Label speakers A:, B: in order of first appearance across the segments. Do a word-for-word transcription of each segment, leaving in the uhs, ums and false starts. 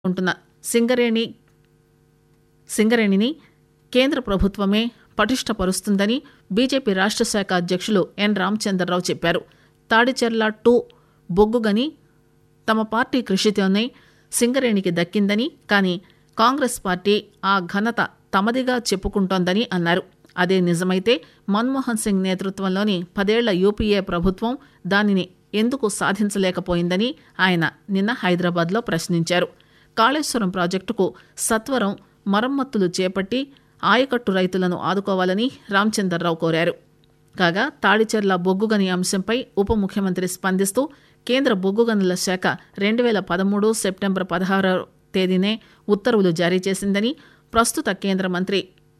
A: ఉంటున్న సింగరేణి సింగరేణిని కేంద్ర ప్రభుత్వమే పటిష్టపరుస్తుందని బీజేపీ రాష్ట్ర శాఖ అధ్యక్షులు ఎన్ రామచంద్రరావు చెప్పారు. తాడిచెర్ల టూ బొగ్గుగని తమ పార్టీ కృషితోనే సింగరేణికి దక్కిందని, కానీ కాంగ్రెస్ పార్టీ ఆ ఘనత తమదిగా చెప్పుకుంటోందని అన్నారు. అదే నిజమైతే మన్మోహన్ సింగ్ నేతృత్వంలోని పదేళ్ల యూపీఏ ప్రభుత్వం దానిని ఎందుకు సాధించలేకపోయిందని ఆయన నిన్న హైదరాబాద్లో ప్రశ్నించారు. కాళేశ్వరం ప్రాజెక్టుకు సత్వరం మరమ్మతులు చేపట్టి ఆయకట్టు రైతులను ఆదుకోవాలని రామచంద్రరావు కోరారు. కాగా తాడిచెర్ల బొగ్గుగని అంశంపై ఉప ముఖ్యమంత్రి స్పందిస్తూ కేంద్ర బొగ్గుగనుల శాఖ రెండు వేల పదమూడు సెప్టెంబర్ పదహారవ తేదీనే ఉత్తర్వులు జారీ చేసిందని, ప్రస్తుత కేంద్ర మంత్రి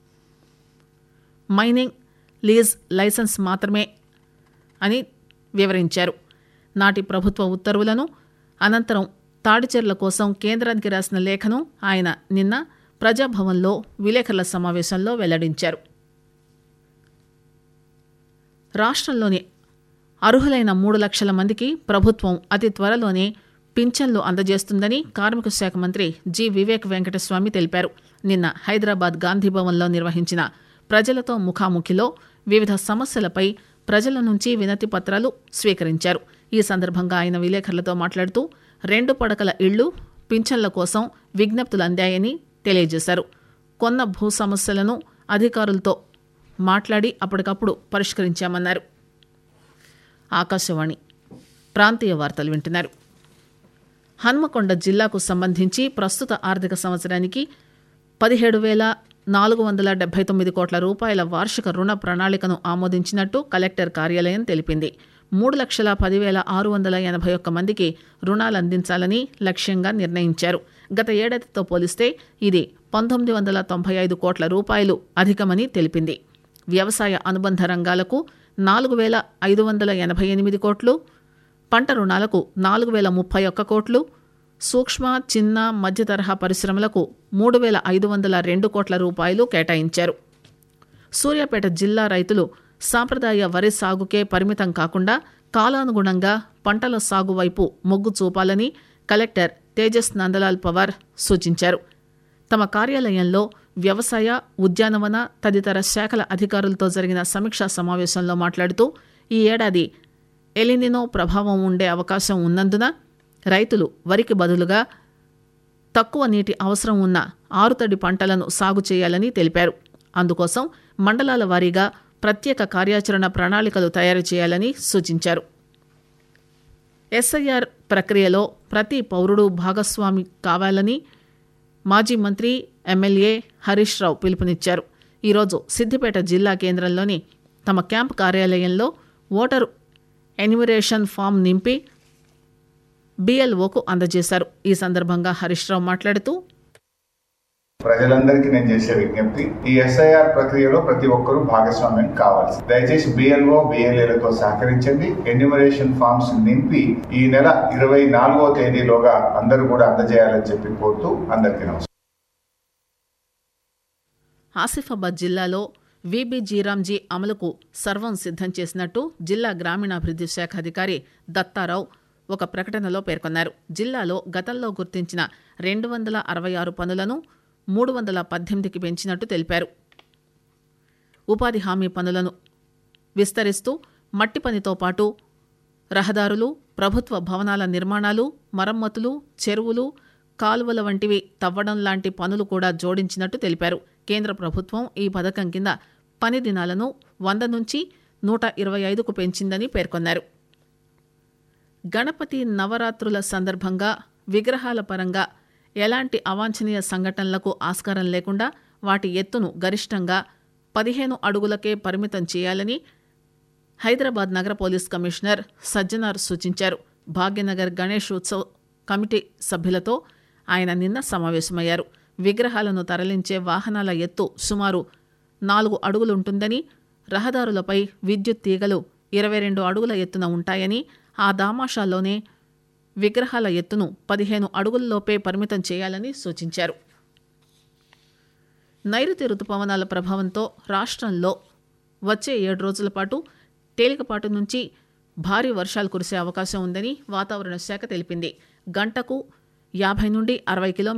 A: మైనింగ్ లీజ్ లైసెన్స్ మాత్రమే అని వివరించారు. నాటి ప్రభుత్వ ఉత్తర్వులను అనంతరం తాడిచెర్ల కోసం కేంద్రానికి రాసిన లేఖను ఆయన నిన్న ప్రజాభవన్లో విలేకరుల సమావేశంలో వెల్లడించారు. రాష్ట్రంలోని అర్హులైన మూడు లక్షల మందికి ప్రభుత్వం అతి త్వరలోనే పింఛన్లు అందజేస్తుందని కార్మిక శాఖ మంత్రి జి వివేక్ వెంకటస్వామి తెలిపారు. నిన్న హైదరాబాద్ గాంధీభవన్లో నిర్వహించిన ప్రజలతో ముఖాముఖిలో వివిధ సమస్యలపై ప్రజల నుంచి వినతి పత్రాలు స్వీకరించారు. ఈ సందర్భంగా ఆయన విలేకరులతో మాట్లాడుతూ రెండు పడకల ఇళ్లు, పింఛన్ల కోసం విజ్ఞప్తులు అందాయని తెలియజేశారు. కొన్న భూ సమస్యలను అధికారులతో మాట్లాడి అప్పటికప్పుడు పరిష్కరించామన్నారు. ఆకాశవాణి ప్రాంతీయ వార్తలు వింటున్నారు. హన్మకొండ జిల్లాకు సంబంధించి ప్రస్తుత ఆర్థిక సంవత్సరానికి పదిహేడు వేల నాలుగు వందల డెబ్బై తొమ్మిది కోట్ల రూపాయల వార్షిక రుణ ప్రణాళికను ఆమోదించినట్టు కలెక్టర్ కార్యాలయం తెలిపింది. మూడు లక్షల పదివేల ఆరు వందల ఎనభై ఒక్క మందికి రుణాలు అందించాలని లక్ష్యంగా నిర్ణయించారు. గత ఏడాదితో పోలిస్తే ఇది పంతొమ్మిది వందల తొంభై ఐదు కోట్ల రూపాయలు అధికమని తెలిపింది. వ్యవసాయ అనుబంధ రంగాలకు నాలుగు వేల ఐదు వందల ఎనభై ఎనిమిది కోట్లు, పంట రుణాలకు నాలుగు వేల ముప్పై ఒక్క కోట్లు, సూక్ష్మ చిన్న మధ్య తరహా పరిశ్రమలకు మూడు వేల ఐదు వందల రెండు కోట్ల రూపాయలు కేటాయించారు. సూర్యాపేట జిల్లా రైతులు సాంప్రదాయ వరి సాగుకే పరిమితం కాకుండా కాలానుగుణంగా పంటల సాగు వైపు మొగ్గు చూపాలని కలెక్టర్ తేజస్ నందలాల్ పవార్ సూచించారు. తమ కార్యాలయంలో వ్యవసాయ, ఉద్యానవన తదితర శాఖల అధికారులతో జరిగిన సమీక్షా సమావేశంలో మాట్లాడుతూ ఈ ఏడాది ఎలినినో ప్రభావం ఉండే అవకాశం ఉన్నందున రైతులు వరికి బదులుగా తక్కువ నీటి అవసరం ఉన్న ఆరుతడి పంటలను సాగు చేయాలని తెలిపారు. అందుకోసం మండలాల వారీగా ప్రత్యేక కార్యాచరణ ప్రణాళికలు తయారు చేయాలని సూచించారు. ఎస్ఐఆర్ ప్రక్రియలో ప్రతి పౌరుడు భాగస్వామి కావాలని మాజీ మంత్రి ఎమ్మెల్యే హరీష్ రావు పిలుపునిచ్చారు. ఈరోజు సిద్దిపేట జిల్లా కేంద్రంలోని తమ క్యాంపు కార్యాలయంలో ఓటరు ఎన్యుమరేషన్ ఫామ్ నింపి బిఎల్ఓకు అందజేశారు. ఈ సందర్భంగా హరీష్ రావు మాట్లాడుతూ
B: ప్రజలందరికీ నేను చేసే విజ్ఞప్తి, ఈ ఎస్ఐఆర్ ప్రక్రియలో ప్రతి ఒక్కరూ భాగస్వామ్యం కావాలి. దయచేసి బిఎల్ఓ బిఎల్ఏలతో సహకరించండి. ఎన్యూమరేషన్ ఫామ్స్ నింపి ఈ నెల ఇరవై నాలుగో తేదీలోగా అందరూ కూడా అందజేయాలని చెప్పి కోరుతూ అందరికీ నమస్కారం.
A: ఆసిఫాబాద్ జిల్లాలో విబి జీరాంజీ అమలుకు సర్వం సిద్ధం చేసినట్టు జిల్లా గ్రామీణాభివృద్ధి శాఖ అధికారి దత్తారావు ఒక ప్రకటనలో పేర్కొన్నారు. జిల్లాలో గతంలో గుర్తించిన రెండు వందల అరవై ఆరు పనులను మూడు వందల పద్దెనిమిదికి పెంచినట్టు తెలిపారు. ఉపాధి హామీ పనులను విస్తరిస్తూ మట్టి పనితో పాటు రహదారులు, ప్రభుత్వ భవనాల నిర్మాణాలు, మరమ్మతులు, చెరువులు, కాలువల వంటివి తవ్వడం లాంటి పనులు కూడా జోడించినట్టు తెలిపారు. కేంద్ర ప్రభుత్వం ఈ పథకం కింద పని దినాలను వంద నుంచి నూట ఇరవై ఐదుకు పెంచిందని పేర్కొన్నారు. గణపతి నవరాత్రుల సందర్భంగా విగ్రహాల పరంగా ఎలాంటి అవాంఛనీయ సంఘటనలకు ఆస్కారం లేకుండా వాటి ఎత్తును గరిష్టంగా పదిహేను అడుగులకే పరిమితం చేయాలని హైదరాబాద్ నగర పోలీస్ కమిషనర్ సజ్జనార్ సూచించారు. భాగ్యనగర్ గణేష్ ఉత్సవ్ కమిటీ సభ్యులతో ఆయన నిన్న సమావేశమయ్యారు. విగ్రహాలను తరలించే వాహనాల ఎత్తు సుమారు నాలుగు అడుగులుంటుందని, రహదారులపై విద్యుత్ తీగలు ఇరవై రెండు అడుగుల ఎత్తున ఉంటాయని, ఆ దామాషాల్లోనే విగ్రహాల ఎత్తును పదిహేను అడుగుల్లోపే పరిమితం చేయాలని సూచించారు. నైరుతి రుతుపవనాల ప్రభావంతో రాష్ట్రంలో వచ్చే ఏడు రోజుల పాటు తేలికపాటు నుంచి భారీ వర్షాలు కురిసే అవకాశం ఉందని వాతావరణ శాఖ తెలిపింది. గంటకు యాభై నుండి అరవై కిలోమీటర్ల